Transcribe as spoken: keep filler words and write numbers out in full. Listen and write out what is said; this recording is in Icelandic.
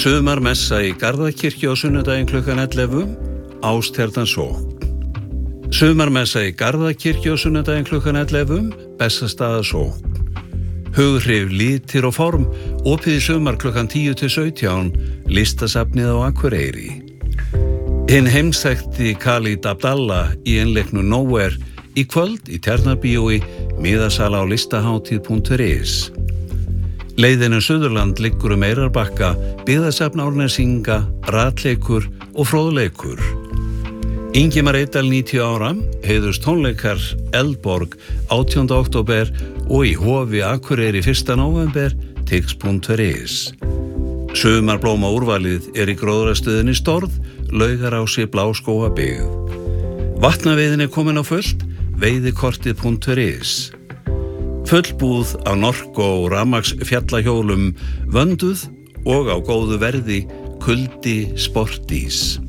Sumarmessa í Garðakirkju á sunnudaginn klukkan ellefu, Ástjarnan sókn. Sumarmessa í Garðakirkju á sunnudaginn klukkan ellefu, Bessastaða sókn. Hughrif, litir og form, opið í sumar klukkan tíu til sautján, Listasafnið á Akureyri. Hinn heimsþekkti Khalid Abdallah í einleiknu Nowhere í kvöld í Tjarnarbíói, miðasala á listahátíð punktur is. Leiðin um Suðurland liggur um Eyrarbakka, byggðasafn Árnesinga, ratleikur og fróðleikur. Ingimar Eydal níutíu ára, heiðurs tónleikar Eldborg átjánda október og í Hofi Akureyri fyrsta nóvember, tix punktur is. Sumarblóma úrvalið er í gróðrastöðinni Storð, Laugarási, Bláskógabyggð. Vatnaveiðin er komin á fullt, veiðikortið punktur is. Fullbúð á Norko og Ramax fjallahjólum, vönduð og á góðu verði, Kuldi Sportís.